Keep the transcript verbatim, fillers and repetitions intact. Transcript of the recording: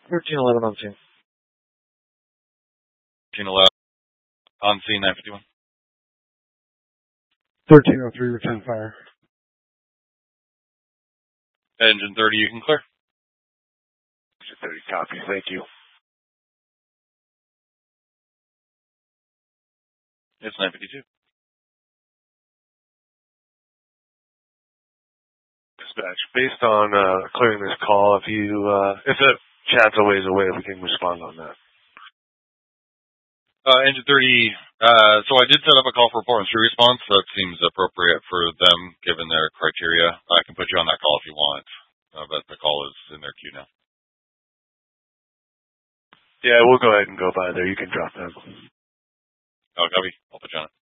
thirteen eleven on scene. thirteen eleven on scene, nine fifty-one. thirteen oh three, return fire. Engine thirty, you can clear. Engine thirty, copy. Thank you. It's nine fifty-two. Dispatch, based on uh, clearing this call, if you uh, if the chat's a ways away, we can respond on that. Uh, Engine thirty, uh, so I did set up a call for report and street response. So that seems appropriate for them, given their criteria. I can put you on that call if you want, uh, but the call is in their queue now. Yeah, we'll go ahead and go by there. You can drop them. Oh, copy. I'll put you on it.